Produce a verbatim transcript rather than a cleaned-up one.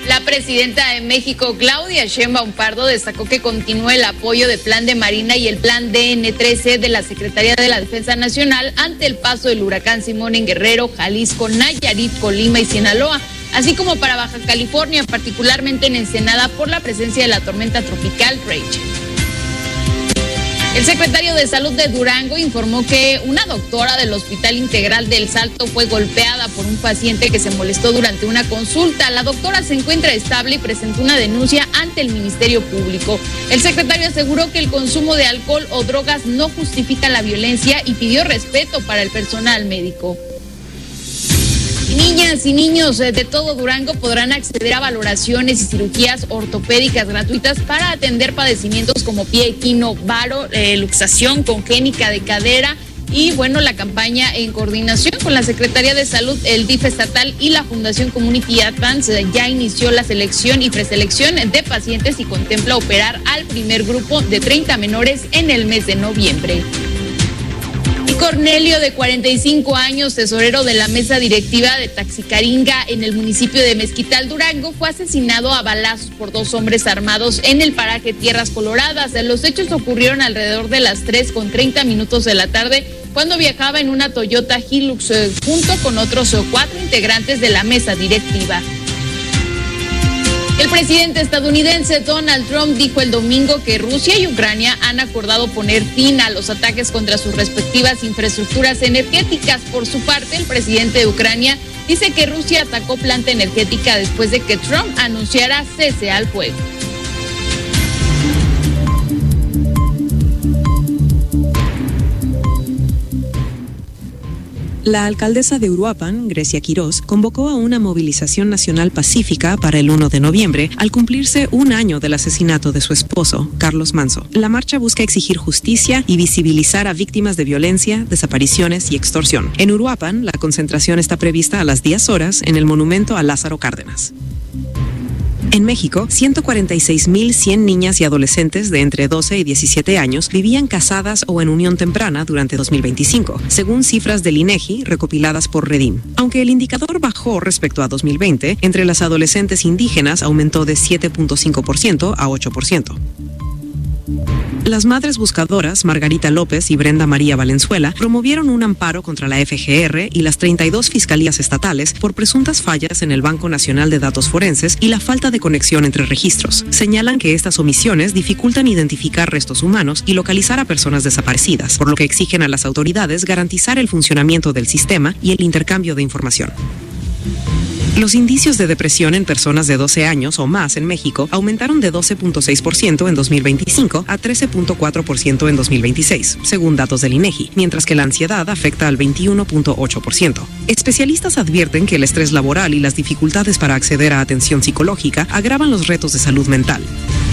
La presidenta de México, Claudia Sheinbaum Pardo, destacó que continúa el apoyo del Plan de Marina y el Plan D N tres C de la Secretaría de la Defensa Nacional ante el paso del huracán Simón en Guerrero, Jalisco, Nayarit, Colima y Sinaloa, así como para Baja California, particularmente en Ensenada, por la presencia de la tormenta tropical Rachel. El secretario de Salud de Durango informó que una doctora del Hospital Integral del Salto fue golpeada por un paciente que se molestó durante una consulta. La doctora se encuentra estable y presentó una denuncia ante el Ministerio Público. El secretario aseguró que el consumo de alcohol o drogas no justifica la violencia y pidió respeto para el personal médico. Niñas y niños de todo Durango podrán acceder a valoraciones y cirugías ortopédicas gratuitas para atender padecimientos como pie equino, varo, eh, luxación congénita de cadera. Y bueno, la campaña en coordinación con la Secretaría de Salud, el D I F estatal y la Fundación Community Advance ya inició la selección y preselección de pacientes y contempla operar al primer grupo de treinta menores en el mes de noviembre. Cornelio, de cuarenta y cinco años, tesorero de la mesa directiva de Taxicaringa en el municipio de Mezquital, Durango, fue asesinado a balazos por dos hombres armados en el paraje Tierras Coloradas. Los hechos ocurrieron alrededor de las tres con treinta minutos de la tarde, cuando viajaba en una Toyota Hilux eh, junto con otros eh, cuatro integrantes de la mesa directiva. El presidente estadounidense Donald Trump dijo el domingo que Rusia y Ucrania han acordado poner fin a los ataques contra sus respectivas infraestructuras energéticas. Por su parte, el presidente de Ucrania dice que Rusia atacó planta energética después de que Trump anunciara cese al fuego. La alcaldesa de Uruapan, Grecia Quirós, convocó a una movilización nacional pacífica para el primero de noviembre al cumplirse un año del asesinato de su esposo, Carlos Manzo. La marcha busca exigir justicia y visibilizar a víctimas de violencia, desapariciones y extorsión. En Uruapan, la concentración está prevista a las diez horas en el monumento a Lázaro Cárdenas. En México, ciento cuarenta y seis mil cien niñas y adolescentes de entre doce y diecisiete años vivían casadas o en unión temprana durante dos mil veinticinco, según cifras del INEGI recopiladas por Redim. Aunque el indicador bajó respecto a dos mil veinte, entre las adolescentes indígenas aumentó de siete punto cinco por ciento a ocho por ciento. Las madres buscadoras Margarita López y Brenda María Valenzuela promovieron un amparo contra la F G R y las treinta y dos fiscalías estatales por presuntas fallas en el Banco Nacional de Datos Forenses y la falta de conexión entre registros. Señalan que estas omisiones dificultan identificar restos humanos y localizar a personas desaparecidas, por lo que exigen a las autoridades garantizar el funcionamiento del sistema y el intercambio de información. Los indicios de depresión en personas de doce años o más en México aumentaron de doce punto seis por ciento en dos mil veinticinco a trece punto cuatro por ciento en dos mil veintiséis, según datos del INEGI, mientras que la ansiedad afecta al veintiuno punto ocho por ciento. Especialistas advierten que el estrés laboral y las dificultades para acceder a atención psicológica agravan los retos de salud mental.